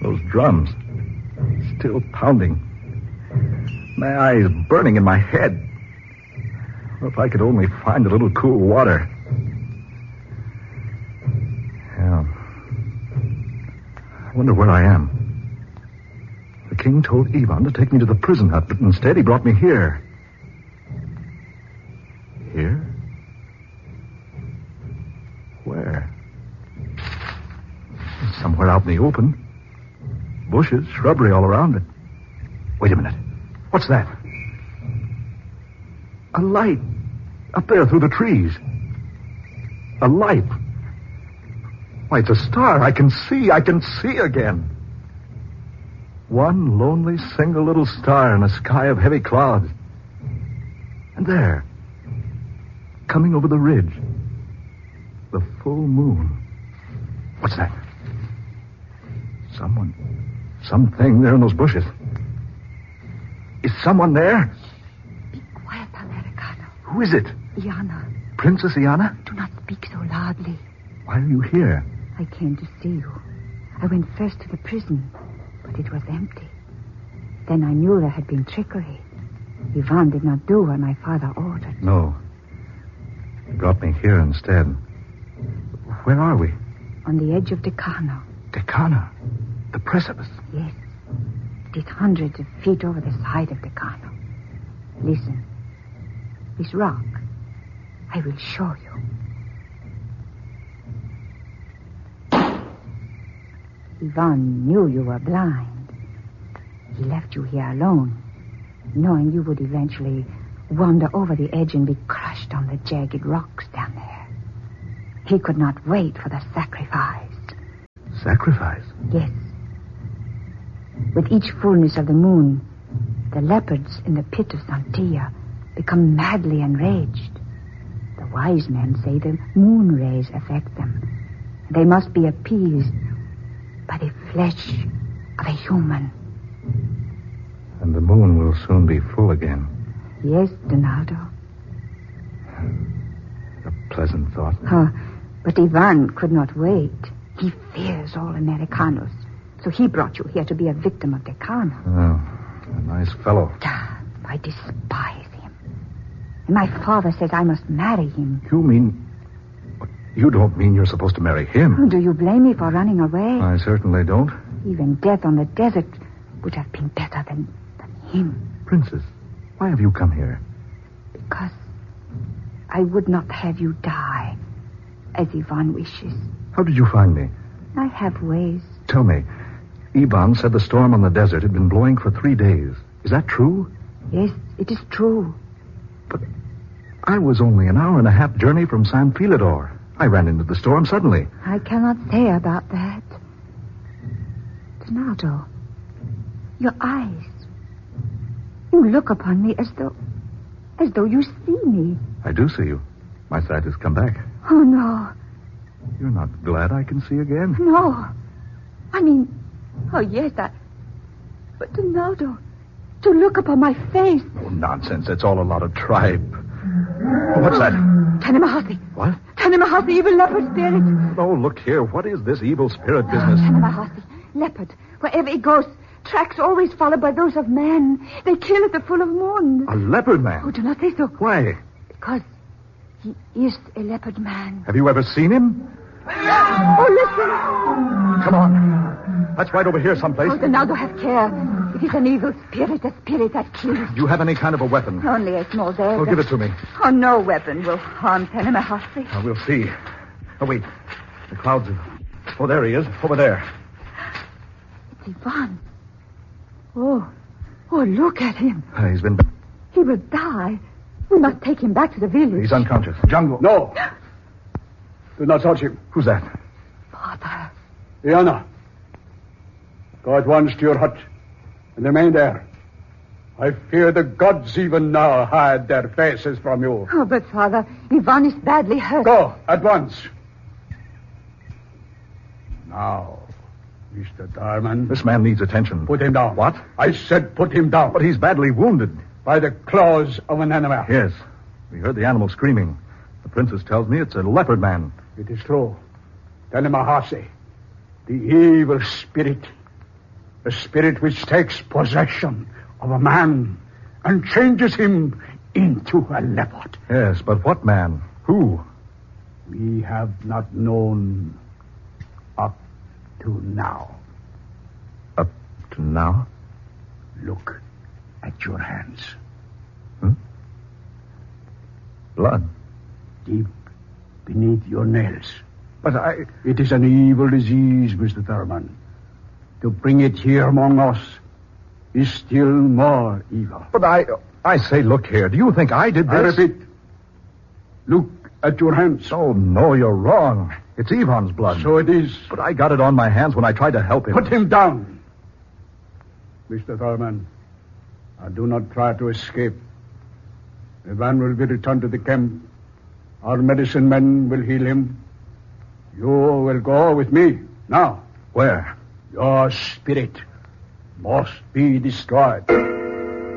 Those drums, still pounding. My eyes burning in my head. Oh, if I could only find a little cool water. Yeah. I wonder where I am. The king told Ivan to take me to the prison hut, but instead he brought me here. Here? Where? Somewhere out in the open. Bushes, shrubbery all around it. Wait a minute. What's that? A light. Up there through the trees. A light. Why, it's a star. I can see again. One lonely, single little star in a sky of heavy clouds. And there, coming over the ridge, the full moon. What's that? Something there in those bushes. Is someone there? Be quiet, Americano. Who is it? Iana. Princess Iana? Do not speak so loudly. Why are you here? I came to see you. I went first to the prison, but it was empty. Then I knew there had been trickery. Ivan did not do what my father ordered. No. He brought me here instead. Where are we? On the edge of Decano. Decano? The precipice? Yes. It is hundreds of feet over the side of Decano. Listen. This rock. I will show you. Ivan knew you were blind. He left you here alone, knowing you would eventually wander over the edge and be crushed on the jagged rocks down there. He could not wait for the sacrifice. Sacrifice? Yes. With each fullness of the moon, the leopards in the pit of Santia become madly enraged. The wise men say the moon rays affect them. They must be appeased by the flesh of a human. And the moon will soon be full again. Yes, Donaldo. A pleasant thought. But Ivan could not wait. He fears all Americanos. So he brought you here to be a victim of Decano. Oh, a nice fellow. I despise him. And my father says I must marry him. You mean... You don't mean you're supposed to marry him? Do you blame me for running away? I certainly don't. Even death on the desert would have been better than him. Princess, why have you come here? Because I would not have you die, as Ivan wishes. How did you find me? I have ways. Tell me, Ivan said the storm on the desert had been blowing for 3 days. Is that true? Yes, it is true. But I was only an hour and a half journey from San Filidor. I ran into the storm suddenly. I cannot say about that. Donaldo, your eyes. You look upon me as though you see me. I do see you. My sight has come back. Oh, no. You're not glad I can see again? No. I mean, oh, yes, but Donaldo, to look upon my face. Oh, nonsense. That's all a lot of tribe. What's that? Tanimahasi. What? Tanimahasi, evil leopard spirit. Oh, look here. What is this evil spirit business? Tanimahasi, leopard. Wherever he goes, tracks always followed by those of man. They kill at the full of moon. A leopard man? Oh, do not say so. Why? Because he is a leopard man. Have you ever seen him? Oh, listen. Come on. That's right over here someplace. Oh, Donaldo, have care. It is an evil spirit, a spirit that kills. Do you have any kind of a weapon? Only a small dagger. Well, give it to me. Oh, no weapon will harm Tanimahasi. We'll see. Oh, wait. The clouds are... Oh, there he is. Over there. It's Ivan. Oh, look at him. He's been... He will die. We must take him back to the village. He's unconscious. Jungle. No. Do not touch him. Who's that? Father. Iana. Go at once to your hut and remain there. I fear the gods even now hide their faces from you. Oh, but Father, Ivan is badly hurt. Go at once. Now, Mr. Darman. This man needs attention. Put him down. What? I said put him down. But he's badly wounded. By the claws of an animal. Yes. We heard the animal screaming. The princess tells me it's a leopard man. It is true. Tanimahasi, the evil spirit, A spirit which takes possession of a man and changes him into a leopard. Yes, but what man? Who? We have not known up to now. Up to now? Look at your hands. Blood. Deep beneath your nails. But It is an evil disease, Mr. Thurman. To bring it here among us is still more evil. But I say, look here. Do you think I did this? I repeat. Look at your hands. Oh, no, you're wrong. It's Ivan's blood. So it is. But I got it on my hands when I tried to help him. Put him down. Mr. Thurman, I do not try to escape. Ivan will be returned to the camp. Our medicine men will heal him. You will go with me. Now. Where? Your spirit must be destroyed.